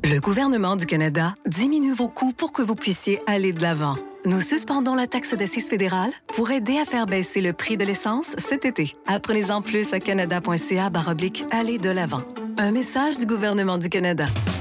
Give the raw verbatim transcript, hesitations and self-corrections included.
Le gouvernement du Canada diminue vos coûts pour que vous puissiez aller de l'avant. Nous suspendons la taxe d'assises fédérale pour aider à faire baisser le prix de l'essence cet été. Apprenez-en plus à canada point c a barre oblique aller de l'avant. Un message du gouvernement du Canada.